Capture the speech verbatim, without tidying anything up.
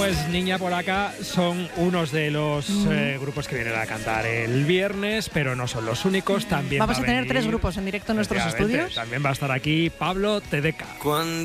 pues Niña Polaca son unos de los mm. eh, grupos que vienen a cantar el viernes, pero no son los únicos. También vamos va a tener venir, tres grupos en directo en nuestros estudios. También va a estar aquí Pablo T D K. Cuando